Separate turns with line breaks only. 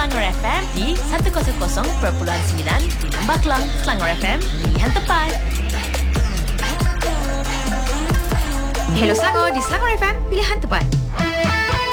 Selangor FM di 100.9 di Lembah Kelang. Selangor FM, pilihan tepat.
Hello Selangor di Selangor FM, pilihan tepat.